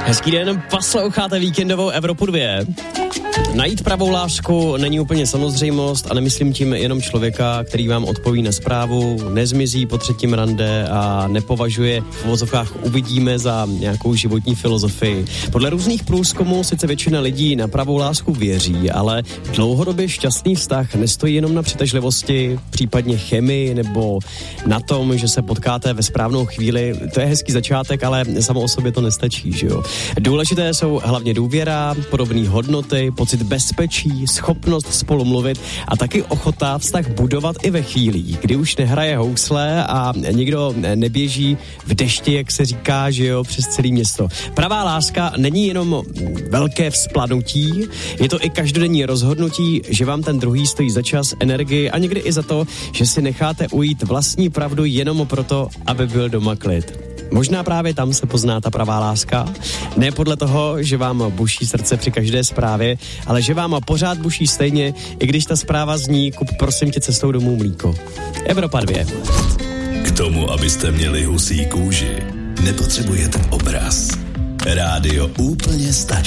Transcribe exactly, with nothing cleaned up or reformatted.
Hezký den, posloucháte víkendovou Evropu dvě. Najít pravou lásku není úplně samozřejmost a nemyslím tím jenom člověka, který vám odpoví na zprávu, nezmizí po třetím rande a nepovažuje v uvozovkách uvidíme za nějakou životní filozofii. Podle různých průzkumů sice většina lidí na pravou lásku věří, ale dlouhodobě šťastný vztah nestojí jenom na přitažlivosti, případně chemii nebo na tom, že se potkáte ve správnou chvíli. To je hezký začátek, ale samo o sobě to nestačí, že jo? Důležité jsou hlavně důvěra, podobné hodnoty, pocit bezpečí, schopnost spolu mluvit a taky ochota vztah budovat i ve chvílích, kdy už nehraje housle a nikdo neběží v dešti, jak se říká, že jo, přes celé město. Pravá láska není jenom velké vzplanutí, je to i každodenní rozhodnutí, že vám ten druhý stojí za čas, energii a někdy i za to, že si necháte ujít vlastní pravdu jenom proto, aby byl doma klid. Možná právě tam se pozná ta pravá láska. Ne podle toho, že vám buší srdce při každé zprávě, ale že vám pořád buší stejně, i když ta zpráva zní: kup prosím tě cestou domů mlíko. Evropa dvě. K tomu, abyste měli husí kůži, nepotřebujete obraz. Rádio úplně stačí.